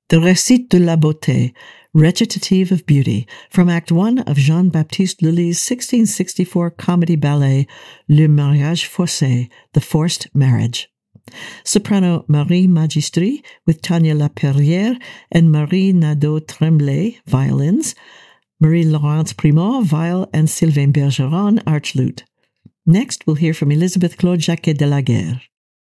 The Récit de la Beauté, Recitative of Beauty, from Act 1 of Jean-Baptiste Lully's 1664 comedy ballet Le Mariage Forcé, The Forced Marriage. Soprano Marie Magistri with Tania Laperrière and Marie Nadeau-Tremblay, violins, Marie-Laurence Primand, viol, and Sylvain Bergeron, arch lute. Next, we'll hear from Elizabeth Claude Jacquet de la Guerre.